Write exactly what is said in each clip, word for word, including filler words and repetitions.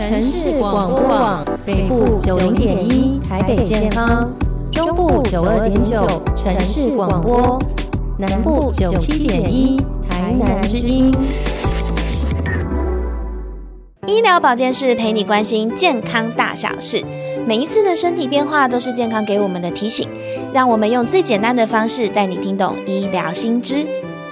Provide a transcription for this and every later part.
城市广播网北部九零点一台北健康，中部九二点九城市广播，南部九七点一台南之音。 医疗保健室陪你关心健康大小事，每一次的身体变化都是健康给我们的提醒，让我们用最简单的方式带你听懂医疗新知。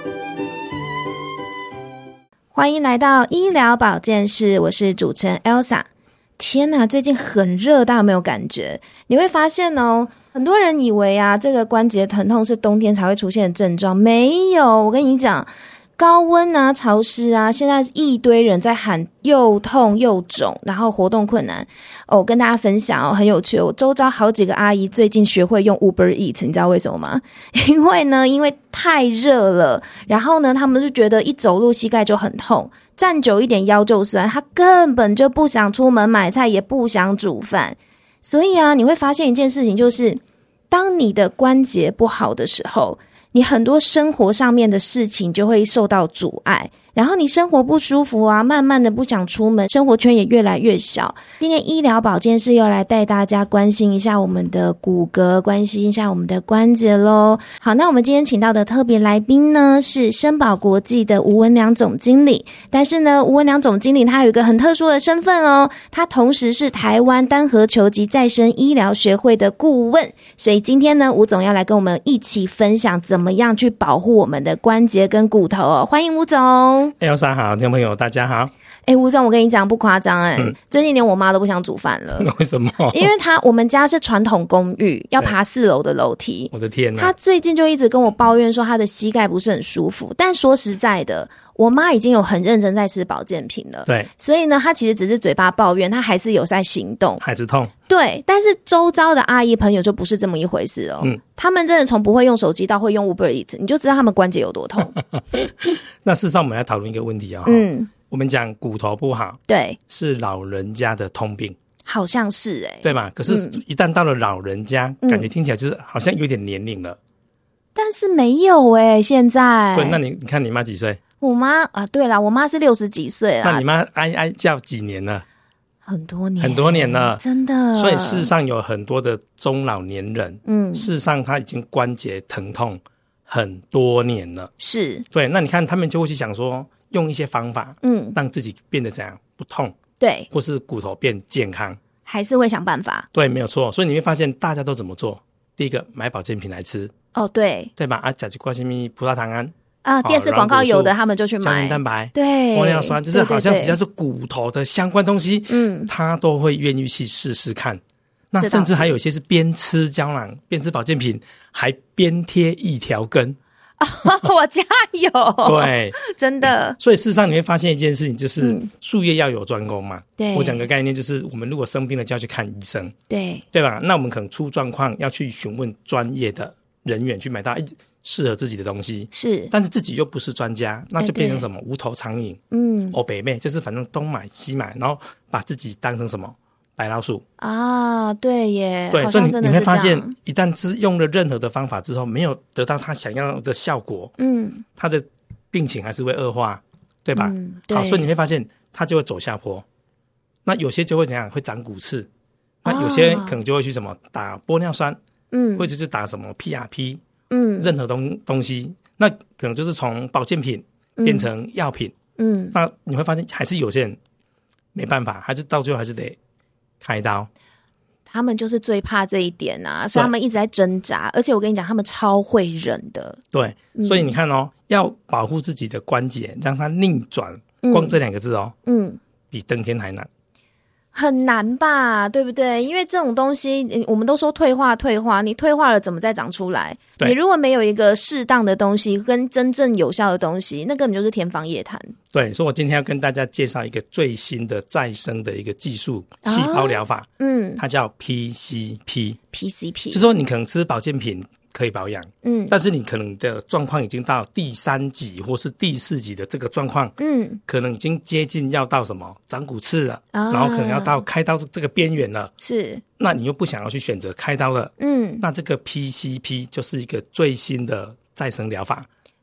欢迎来到医疗保健室，我是主持人 Elsa。 天哪，最近很热，大家有没有感觉？你会发现哦，很多人以为啊，这个关节疼痛是冬天才会出现的症状，没有。我跟你讲，高温啊，潮湿啊，现在一堆人在喊又痛又肿，然后活动困难。哦，我跟大家分享哦，很有趣。我周遭好几个阿姨最近学会用 Uber Eats， 你知道为什么吗？因为呢，因为太热了，然后呢，他们就觉得一走路膝盖就很痛，站久一点腰就酸，他根本就不想出门买菜，也不想煮饭。所以啊，你会发现一件事情，就是当你的关节不好的时候，你很多生活上面的事情就会受到阻碍，然后你生活不舒服啊，慢慢的不想出门，生活圈也越来越小。今天医疗保健室又来带大家关心一下我们的骨骼，关心一下我们的关节咯。好，那我们今天请到的特别来宾呢，是生保国际的吴文良总经理。但是呢，吴文良总经理他有一个很特殊的身份哦，他同时是台湾单核球及再生医疗学会的顾问。所以今天呢，吴总要来跟我们一起分享怎么样去保护我们的关节跟骨头哦。欢迎吴总。 Elsa 好，听众朋友大家好。 哎，吴总，我跟你讲不夸张哎，最近连我妈都不想煮饭了。 为什么？ 因为她我们家是传统公寓，要爬四楼的楼梯。 我的天哪！ 她最近就一直跟我抱怨说她的膝盖不是很舒服。但说实在的，我妈已经有很认真在吃保健品了。 对， 所以呢，她其实只是嘴巴抱怨，她还是有在行动。 还是痛。 对，但是周遭的阿姨朋友就不是这么一回事哦。嗯，他们真的从不会用手机到会用 Uber Eats， 你就知道他们关节有多痛。 那事实上我们要讨论一个问题啊、哦，嗯，我们讲骨头不好，对，是老人家的通病， 好像是哎、欸， 对吧？可是一旦到了老人家，嗯、感觉听起来就是好像有点年龄了。 但是没有哎、欸，现在。 对，那你你看你妈几岁？ 我妈啊，对啦，我妈是六十几岁啦。 那你妈哀哀叫几年了？ 很多年， 很多年了， 真的。 所以事实上有很多的中老年人，嗯，事实上他已经关节疼痛很多年了。是，对。那你看他们就会去想说，用一些方法，嗯，让自己变得怎样不痛，对，或是骨头变健康， 还是会想办法。 对，没有错。所以你会发现大家都怎么做？第一个，买保健品来吃。 哦，对， 对吧？啊，甲基瓜什么葡萄糖胺。 啊，电视广告有的他们就去买胶原蛋白， 对， 玻尿酸，就是好像只要是骨头的相关东西，嗯，他都会愿意去试试看。那甚至还有一些是边吃胶囊边吃保健品，还边贴一条根。 我家有， 对， 真的。 所以事实上你会发现一件事情，就是术业要有专攻嘛。对，我讲个概念，就是我们如果生病了就要去看医生，对，对吧？那我们可能出状况要去询问专业的人员，去买到适合自己的东西，是，但是自己又不是专家，那就变成什么无头苍蝇，嗯，哦北妹，就是反正东买西买，然后把自己当成什么白老鼠啊，对耶， 对，所以 你, 你会发现，一旦是用了任何的方法之后，没有得到他想要的效果，嗯，他的病情还是会恶化，对吧？嗯，对，好，所以你会发现他就会走下坡。那有些就会怎样，会长骨刺，那有些可能就会去什么打玻尿酸，嗯，或者是打什么 P R P。嗯，任何东东西，那可能就是从保健品变成药品，嗯，嗯那你会发现还是有些人没办法，还是到最后还是得开刀。 他们就是最怕这一点啊，所以他们一直在挣扎。而且我跟你讲，他们超会忍的。 对，嗯、所以你看哦，要保护自己的关节，让它逆转，光这两个字哦，嗯，比登天还难。 很难吧，对不对？因为这种东西我们都说退化退化，你退化了怎么再长出来？你如果没有一个适当的东西跟真正有效的东西，那根本就是天方夜谭。 对，所以我今天要跟大家介绍一个最新的再生的一个技术，细胞疗法、啊、嗯，它叫 P C P P C P， 就是说你可能吃保健品可以保养，嗯，但是你可能的状况已经到第三级或是第四级的这个状况，嗯，可能已经接近要到什么长骨刺了、啊、然后可能要到开刀这个边缘了，是，那你又不想要去选择开刀了，嗯，那这个 P C P 就是一个最新的再生疗法，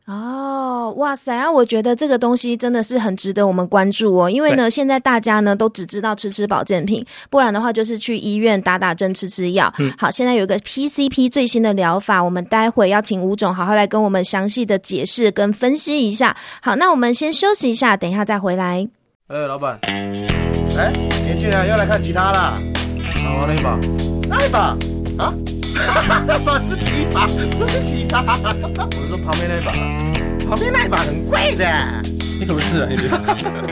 哦，哇塞啊！我觉得这个东西真的是很值得我们关注哦，因为呢，现在大家呢都只知道吃吃保健品，不然的话就是去医院打打针、吃吃药。嗯，好，现在有一个 P C P 最新的疗法，我们待会要请吴总好好来跟我们详细的解释跟分析一下。好，那我们先休息一下，等一下再回来。 哎，老板，哎，年轻人要来看吉他啦？好，那一把，那一把啊？那把是琵琶，不是吉他。我是说旁边那一把，旁边那一把很贵的。你可不是啊，你